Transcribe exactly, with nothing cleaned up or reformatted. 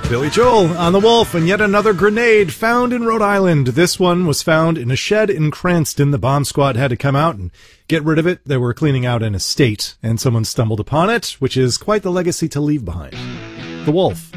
Billy Joel on The Wolf, and yet another grenade found in Rhode Island. This one was found in a shed in Cranston. The bomb squad had to come out and get rid of it. They were cleaning out an estate, and someone stumbled upon it, which is quite the legacy to leave behind. The Wolf.